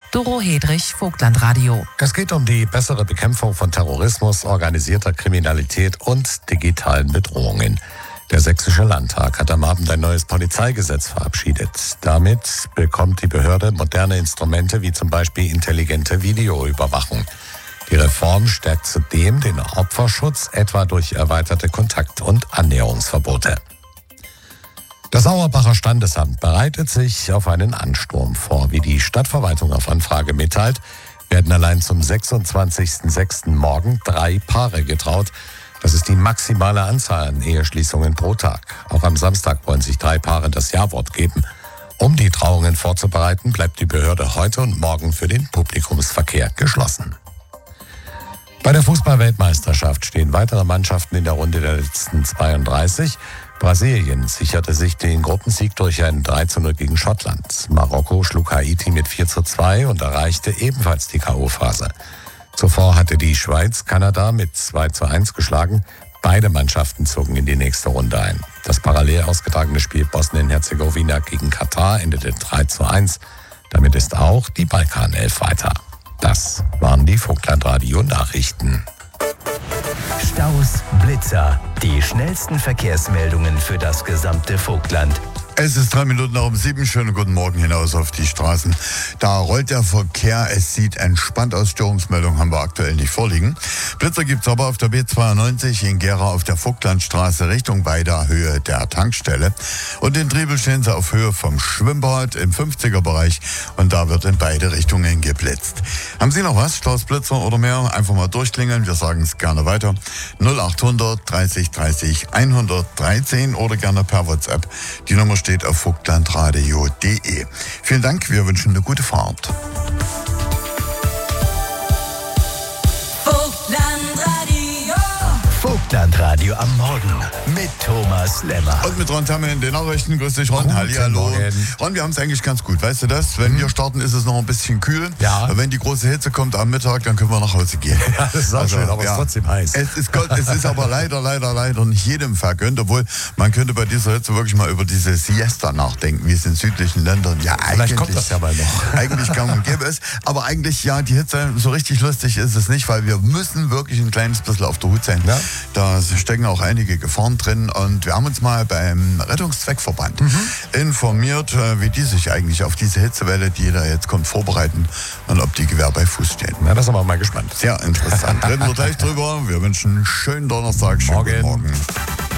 Doro Hedrich, Vogtlandradio. Es geht um die bessere Bekämpfung von Terrorismus, organisierter Kriminalität und digitalen Bedrohungen. Der Sächsische Landtag hat am Abend ein neues Polizeigesetz verabschiedet. Damit bekommt die Behörde moderne Instrumente wie zum Beispiel intelligente Videoüberwachung. Die Reform stärkt zudem den Opferschutz, etwa durch erweiterte Kontakt- und Annäherungsverbote. Das Auerbacher Standesamt bereitet sich auf einen Ansturm vor. Wie die Stadtverwaltung auf Anfrage mitteilt, werden allein zum 26.06. morgen 3 Paare getraut. Das ist die maximale Anzahl an Eheschließungen pro Tag. Auch am Samstag wollen sich 3 Paare das Ja-Wort geben. Um die Trauungen vorzubereiten, bleibt die Behörde heute und morgen für den Publikumsverkehr geschlossen. Bei der Fußball-Weltmeisterschaft stehen weitere Mannschaften in der Runde der letzten 32. Brasilien sicherte sich den Gruppensieg durch ein 3:0 gegen Schottland. Marokko schlug Haiti mit 4:2 und erreichte ebenfalls die K.O.-Phase. Zuvor hatte die Schweiz Kanada mit 2:1 geschlagen. Beide Mannschaften zogen in die nächste Runde ein. Das parallel ausgetragene Spiel Bosnien-Herzegowina gegen Katar endete 3:1. Damit ist auch die Balkanelf weiter. Das waren die Vogtlandradio-Nachrichten. Staus, Blitzer, die schnellsten Verkehrsmeldungen für das gesamte Vogtland. Es ist 3 Minuten nach um 7. Schönen guten Morgen hinaus auf die Straßen. Da rollt der Verkehr. Es sieht entspannt aus. Störungsmeldungen haben wir aktuell nicht vorliegen. Blitzer gibt's aber auf der B92 in Gera auf der Vogtlandstraße Richtung Weida, Höhe der Tankstelle. Und in Triebel stehen sie auf Höhe vom Schwimmbad im 50er-Bereich. Und da wird in beide Richtungen geblitzt. Haben Sie noch was? Staus, Blitzer oder mehr? Einfach mal durchklingeln. Wir sagen es gerne weiter. 0800 30 30 113 oder gerne per WhatsApp. Die Nummer steht auf vogtlandradio.de. Vielen Dank, wir wünschen eine gute Fahrt. Vogtlandradio am Morgen mit Thomas Lemmer. Und mit Ron Tamme in den Nachrichten. Grüß dich, Ron. Hallihallo. Ron, wir haben es eigentlich ganz gut. Weißt du das? Wenn wir starten, ist es noch ein bisschen kühl. Ja. Wenn die große Hitze kommt am Mittag, dann können wir nach Hause gehen. Ja, das ist auch schön, aber es ist trotzdem heiß. Es ist aber leider nicht jedem vergönnt. Obwohl, man könnte bei dieser Hitze wirklich mal über diese Siesta nachdenken, wie es in südlichen Ländern Vielleicht kommt das ja mal noch. Eigentlich kann man gäbe es. Aber eigentlich, ja, die Hitze, so richtig lustig ist es nicht, weil wir müssen wirklich ein kleines bisschen auf der Hut sein. Ja. Da stecken auch einige Gefahren drin und wir haben uns mal beim Rettungszweckverband informiert, wie die sich eigentlich auf diese Hitzewelle, die da jetzt kommt, vorbereiten und ob die Gewehr bei Fuß stehen. Na, das sind wir mal gespannt. Sehr interessant. Reden wir gleich drüber. Wir wünschen einen schönen Donnerstag, schönen Morgen.